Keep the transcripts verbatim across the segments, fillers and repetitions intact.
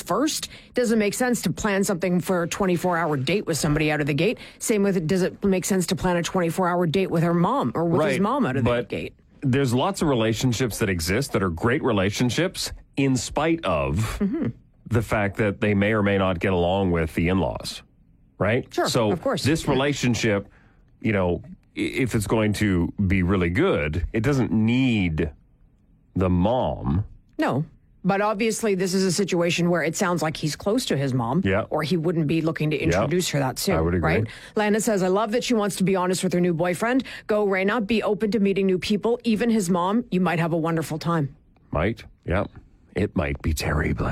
first. Doesn't make sense to plan something for a twenty-four hour date with somebody out of the gate. Same with it, does it make sense to plan a twenty-four hour date with her mom or with right. his mom out of but the gate? There's lots of relationships that exist that are great relationships in spite of mm-hmm. the fact that they may or may not get along with the in-laws, right? Sure, so of course. This relationship, you know, if it's going to be really good, it doesn't need the mom. No. But obviously, this is a situation where it sounds like he's close to his mom, yeah. or he wouldn't be looking to introduce yeah. her that soon, I would agree. right? Lana says, I love that she wants to be honest with her new boyfriend. Go, Raina, be open to meeting new people, even his mom. You might have a wonderful time. Might, yeah. It might be terrible.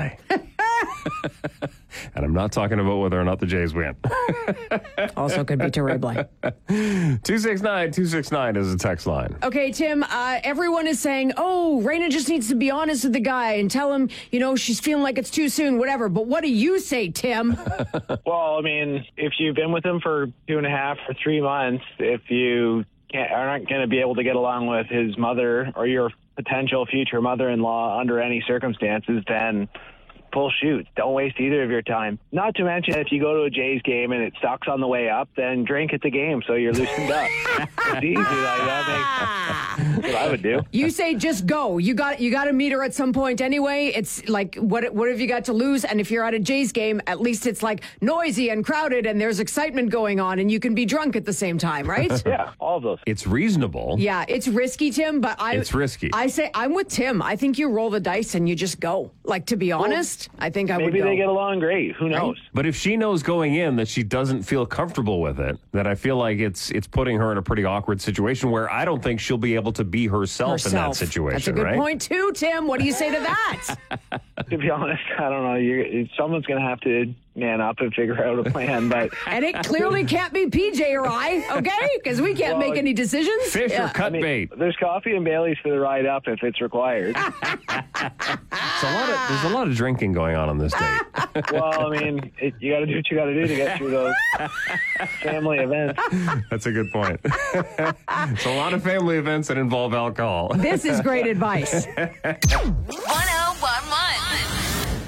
And I'm not talking about whether or not the Jays win. Also could be terrible. two six nine, two six nine is the text line. Okay, Tim, uh, everyone is saying, oh, Raina just needs to be honest with the guy and tell him, you know, she's feeling like it's too soon, whatever. But what do you say, Tim? Well, I mean, if you've been with him for two and a half or three months, if you can't, aren't going to be able to get along with his mother or your potential future mother-in-law under any circumstances, then full shoot. Don't waste either of your time. Not to mention, if you go to a Jays game and it sucks on the way up, then drink at the game so you're loosened up. It's easy like that. Makes, that's what I would do. You say just go. You got you got to meet her at some point anyway. It's like, what what have you got to lose? And if you're at a Jays game, at least it's like noisy and crowded and there's excitement going on and you can be drunk at the same time, right? Yeah, all of those. It's reasonable. Yeah, it's risky, Tim, but I It's risky. I say I'm with Tim. I think you roll the dice and you just go. Like, to be honest, well, I think I maybe would go. Maybe they get along great. Who knows? Right? But if she knows going in that she doesn't feel comfortable with it, then I feel like it's it's putting her in a pretty awkward situation where I don't think she'll be able to be herself, herself. in that situation. That's a good right? point too, Tim. What do you say to that? To be honest, I don't know. You're, someone's going to have to man up and figure out a plan. But and it clearly can't be P J or I, okay? Because we can't well, make any decisions. Fish yeah. or cut I mean, bait. There's coffee and Bailey's for the ride up if it's required. It's a lot of, there's a lot of drinking going on on this date. Well, I mean, it, you got to do what you got to do to get through those family events. That's a good point. It's a lot of family events that involve alcohol. This is great advice. one oh